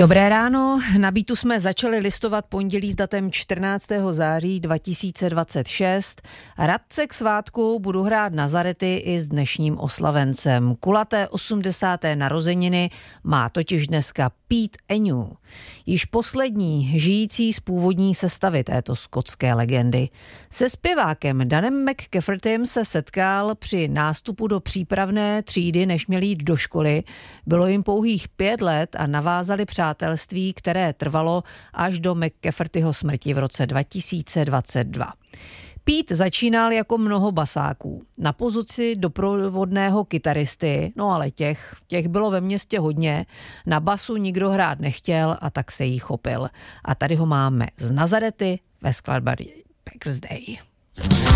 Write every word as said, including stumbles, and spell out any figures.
Dobré ráno, na Beatu jsme začali listovat pondělí s datem čtrnáctého září dva tisíce dvacet šest. Radce k svátku budu hrát Nazarety i s dnešním oslavencem. Kulaté osmdesáté narozeniny má totiž dneska Pete Enu, již poslední žijící z původní sestavy této skotské legendy. Se zpěvákem Danem McCaffertym se setkal při nástupu do přípravné třídy, než měl jít do školy. Bylo jim pouhých pět let a navázali přátelství, které trvalo až do McCaffertyho smrti v roce dva tisíce dvacet dva. Pete začínal jako mnoho basáků na pozici doprovodného kytaristy, no ale těch, těch bylo ve městě hodně, na basu nikdo hrát nechtěl a tak se jí chopil. A tady ho máme z Nazarety ve skladbě Packers Day.